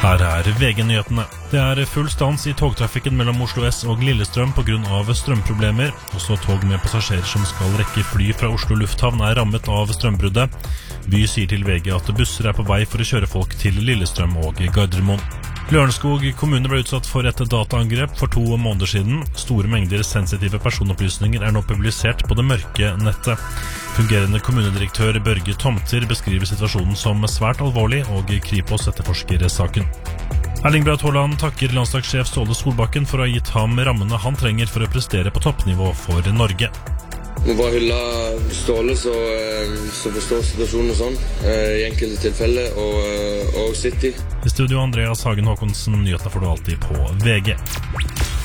Her VG-nyhetene. Det full stans I togtrafikken mellom Oslo S og Lillestrøm på grunn av strømproblemer. Også tog med passasjerer som skal rekke fly fra Oslo lufthavn rammet av strømbruddet. Vy sier til VG at busser på vei for å kjøre folk til Lillestrøm og Gardermoen. Lørenskog kommune ble utsatt for et dataangrep for 2 måneder siden. Store mengder sensitive personopplysninger nå publisert på det mørke nettet. Fungerende kommunedirektør Børge Tomter beskriver situasjonen som svært alvorlig, og Kripos etterforsker saken. Erling Braut Haaland takker landslagssjef Ståle Solbakken for å ha gitt ham rammene han trenger for å prestere på toppnivå for Norge. Må bare hylle Ståle så forstår situasjonen og sånn, I enkelte tilfeller, og City. I studio Andreas Hagen Håkonsen, nyhetene får du alltid på VG.